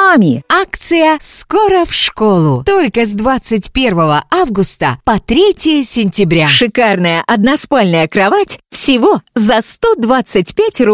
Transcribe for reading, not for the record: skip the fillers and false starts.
маме. Акция «Скоро в школу». Только с 21 августа по 3 сентября. Шикарная односпальная кровать всего за 125 рублей.